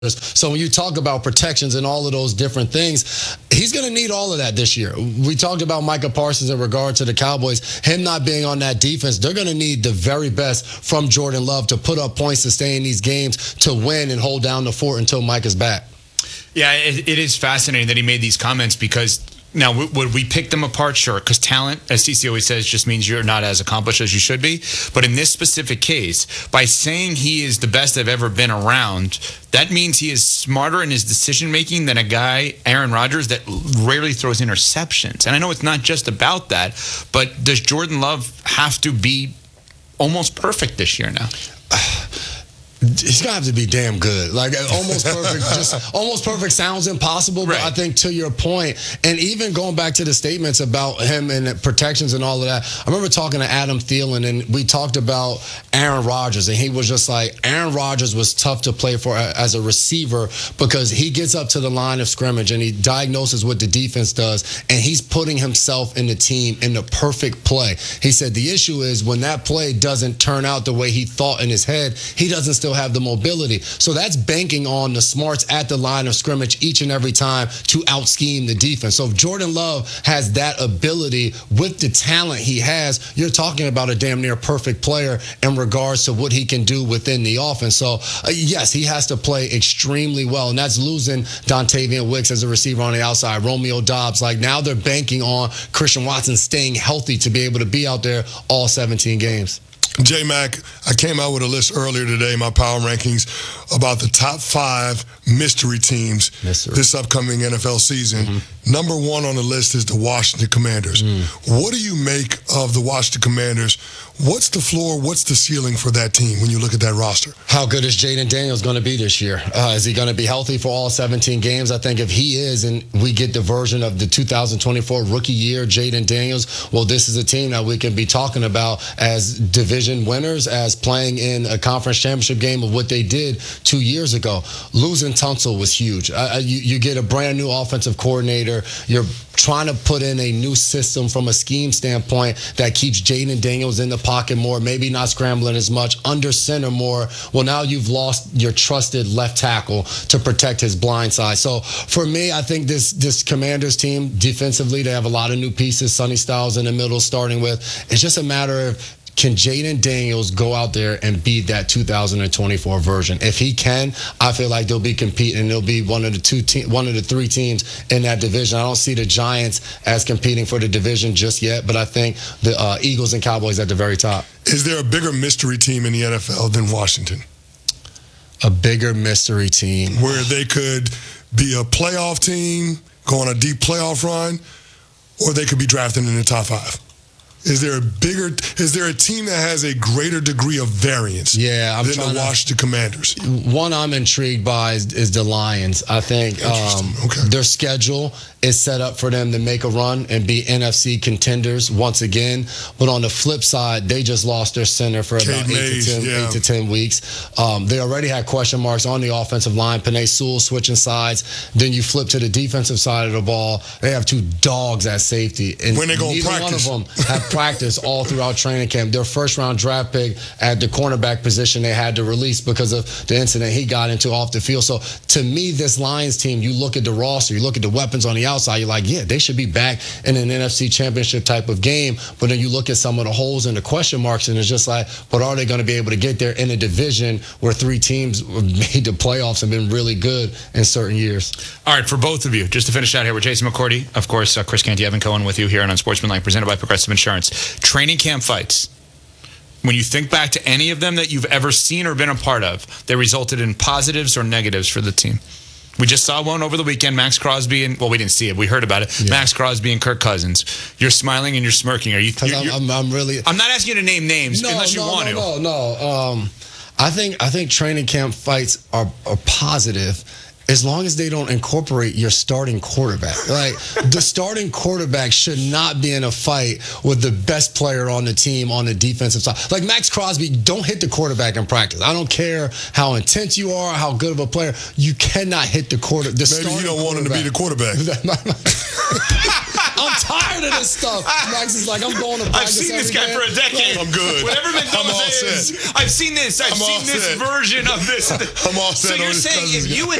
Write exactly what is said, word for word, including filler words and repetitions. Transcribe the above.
So when you talk about protections and all of those different things, he's going to need all of that this year. We talked about Micah Parsons in regard to the Cowboys. Him not being on that defense, they're going to need the very best from Jordan Love to put up points to stay in these games, to win and hold down the fort until Micah's back. Yeah, it, it is fascinating that he made these comments because now, would we pick them apart? Sure, because talent, as C C always says, just means you're not as accomplished as you should be. But in this specific case, by saying he is the best I've ever been around, that means he is smarter in his decision-making than a guy, Aaron Rodgers, that rarely throws interceptions. And I know it's not just about that, but does Jordan Love have to be almost perfect this year now? He's gonna have to be damn good. Like almost perfect. Just almost perfect sounds impossible, but right. I think to your point, and even going back to the statements about him and protections and all of that, I remember talking to Adam Thielen and we talked about Aaron Rodgers, and he was just like, Aaron Rodgers was tough to play for as a receiver because he gets up to the line of scrimmage and he diagnoses what the defense does, and he's putting himself in the team in the perfect play. He said the issue is when that play doesn't turn out the way he thought in his head, he doesn't still have the mobility. So that's banking on the smarts at the line of scrimmage each and every time to out-scheme the defense. So if Jordan Love has that ability with the talent he has, you're talking about a damn near perfect player in regards to what he can do within the offense. So uh, yes, he has to play extremely well, and that's losing Dontavian Wicks as a receiver on the outside, Romeo Doubs. Like now they're banking on Christian Watson staying healthy to be able to be out there all seventeen games. J-Mac, I came out with a list earlier today, my power rankings, about the top five mystery teams mystery. this upcoming N F L season. Mm-hmm. Number one on the list is the Washington Commanders. Mm. What do you make of the Washington Commanders? What's the floor? What's the ceiling for that team when you look at that roster? How good is Jaden Daniels going to be this year? Uh, is he going to be healthy for all seventeen games? I think if he is, and we get the version of the two thousand twenty-four rookie year, Jaden Daniels, well, this is a team that we can be talking about as division winners, as playing in a conference championship game of what they did two years ago. Losing Tunsil was huge. Uh, you, you get a brand new offensive coordinator. You're trying to put in a new system from a scheme standpoint that keeps Jaden Daniels in the pocket more, maybe not scrambling as much, under center more. Well, now you've lost your trusted left tackle to protect his blind side. So for me, I think this this Commanders team, defensively, they have a lot of new pieces. Sonny Styles in the middle starting with. It's just a matter of, can Jaden Daniels go out there and beat that two thousand twenty-four version? If he can, I feel like they'll be competing. They'll be one of the two, te- one of the three teams in that division. I don't see the Giants as competing for the division just yet, but I think the uh, Eagles and Cowboys at the very top. Is there a bigger mystery team in the N F L than Washington? A bigger mystery team where they could be a playoff team, go on a deep playoff run, or they could be drafted in the top five? Is there a bigger? Is there a team that has a greater degree of variance? Yeah, I'm than the Washington to, Commanders. One I'm intrigued by is, is the Lions. I think um, okay. their schedule is set up for them to make a run and be N F C contenders once again. But on the flip side, they just lost their center for about eight, Mays, to ten, yeah. eight to ten weeks. Um, they already had question marks on the offensive line. Penei Sewell switching sides. Then you flip to the defensive side of the ball. They have two dogs at safety, and when they go neither practice. one of them have practiced all throughout training camp. Their first round draft pick at the cornerback position they had to release because of the incident he got into off the field. So to me, this Lions team, you look at the roster, you look at the weapons on the outside, you're like, yeah, they should be back in an N F C championship type of game. But then you look at some of the holes and the question marks, and it's just like, but are they going to be able to get there in a division where three teams made the playoffs and been really good in certain years? All right, for both of you, just to finish out here with Jason McCourty, of course, uh, Chris Canty, Evan Cohen with you here on Unsportsmanlike, presented by Progressive Insurance. Training camp fights. When you think back to any of them that you've ever seen or been a part of, they resulted in positives or negatives for the team. We just saw one over the weekend, Max Crosby, and, well, we didn't see it. We heard about it. Yeah. Max Crosby and Kirk Cousins. You're smiling and you're smirking. Are you? You're, I'm, I'm, I'm really. I'm not asking you to name names no, unless you no, want no, to. No, no, no. Um, I think I think training camp fights are, are positive, as long as they don't incorporate your starting quarterback. Like, the starting quarterback should not be in a fight with the best player on the team on the defensive side. Like, Max Crosby, don't hit the quarterback in practice. I don't care how intense you are, how good of a player. You cannot hit the quarter. The Maybe you don't want him to be the quarterback. I'm tired of this stuff. Max is like, I'm going to I've practice seen this every guy day. for a decade. I'm good. Whatever I'm all Mendoza is, set. I've seen this. I've I'm all seen this set. version of this. I'm all set So on you're his saying cousin's if guy. you